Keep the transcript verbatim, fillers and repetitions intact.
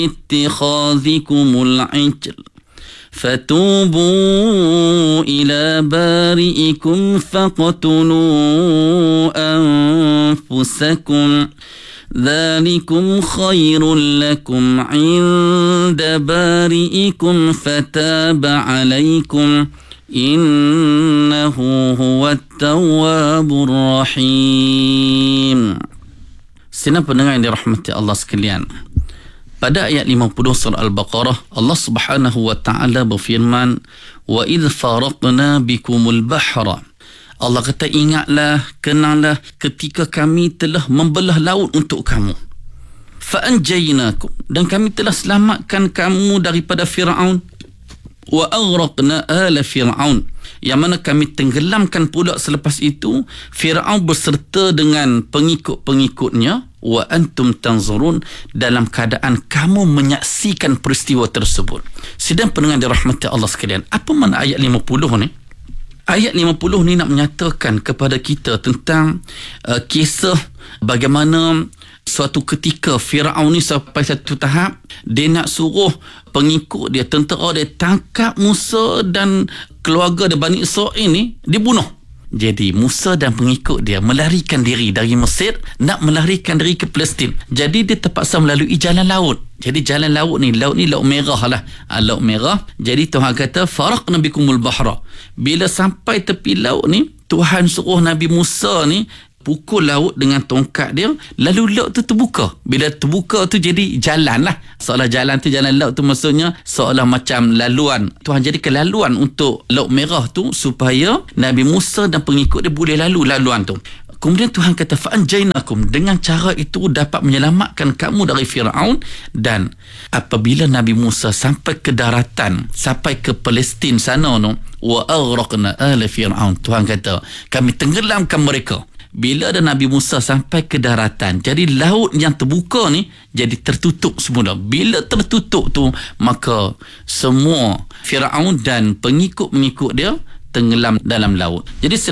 اتخاذكم العجل فتوبوا إلى بارئكم فاقتلوا أنفسكم ذلكم خير لكم عند بارئكم فتاب عليكم إنه هو التواب الرحيم. Segenap pendengar yang dirahmati Allah sekalian, pada ayat lima puluh surah Al-Baqarah, Allah Subhanahu wa taala berfirman, wa idh faraqna bikumul bahra. Allah kata, ingatlah, kenanglah ketika kami telah membelah laut untuk kamu. Fa anjaynakum, dan kami telah selamatkan kamu daripada Firaun. Wa aghraqna ala Firaun, yang mana kami tenggelamkan pula selepas itu Firaun berserta dengan pengikut-pengikutnya. Wa antum tanzurun, dalam keadaan kamu menyaksikan peristiwa tersebut. Sidang pendengar dirahmati Allah sekalian, apa makna ayat lima puluh ni? Ayat lima puluh ni nak menyatakan kepada kita tentang uh, kisah bagaimana suatu ketika Firaun ni sampai satu tahap dia nak suruh pengikut dia, tentera dia, tangkap Musa dan keluarga dia Bani Israel ni dibunuh. Jadi Musa dan pengikut dia melarikan diri dari Mesir, nak melarikan diri ke Palestin. Jadi dia terpaksa melalui jalan laut. Jadi jalan laut ni, laut ni laut merah lah, ha, laut merah. Jadi Tuhan kata faraqna bikumul bahra. Bila sampai tepi laut ni, Tuhan suruh Nabi Musa ni pukul laut dengan tongkat dia, lalu laut tu terbuka. Bila terbuka tu jadi jalan lah. Seolah jalan tu, jalan laut tu maksudnya seolah macam laluan. Tuhan jadikan laluan untuk laut merah tu supaya Nabi Musa dan pengikut dia boleh lalu laluan tu. Kemudian Tuhan kata fa'anjainakum, dengan cara itu dapat menyelamatkan kamu dari Firaun. Dan apabila Nabi Musa sampai ke daratan, sampai ke Palestin sana no, wa aghraqna ala Firaun, Tuhan kata kami tenggelamkan mereka. Bila ada Nabi Musa sampai ke daratan, jadi laut yang terbuka ni jadi tertutup semula. Bila tertutup tu, maka semua Firaun dan pengikut-pengikut dia tenggelam dalam laut. Jadi